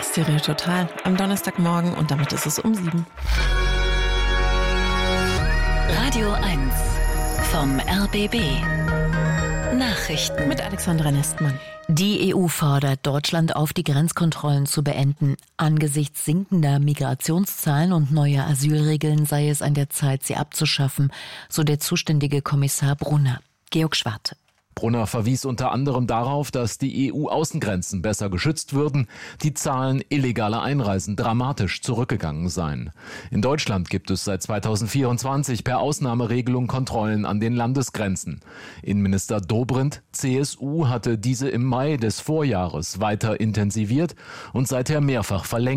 Stereo Total am Donnerstagmorgen und damit ist es um 7. Radio 1 vom RBB. Nachrichten Mit Alexandra Nestmann. Die EU fordert Deutschland auf, die Grenzkontrollen zu beenden. Angesichts sinkender Migrationszahlen und neuer Asylregeln sei es an der Zeit, sie abzuschaffen, so der zuständige Kommissar Brunner. Georg Schwarte. Brunner verwies unter anderem darauf, dass die EU-Außengrenzen besser geschützt würden, die Zahlen illegaler Einreisen dramatisch zurückgegangen seien. In Deutschland gibt es seit 2024 per Ausnahmeregelung Kontrollen an den Landesgrenzen. Innenminister Dobrindt, CSU, hatte diese im Mai des Vorjahres weiter intensiviert und seither mehrfach verlängert.